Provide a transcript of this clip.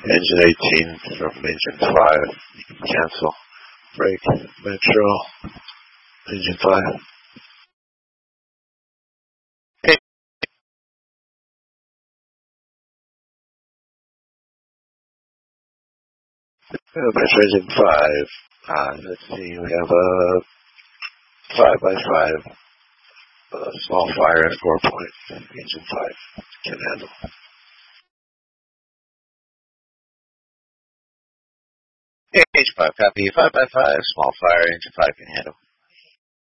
Engine 18 from engine 5. You can cancel. Brake. Metro. Engine 5. Okay. Metro engine 5. Let's see, we have a 5x5. Small fire at 4 points. Engine 5 can handle. H5 copy. 5x5. Small fire. Engine 5 can handle.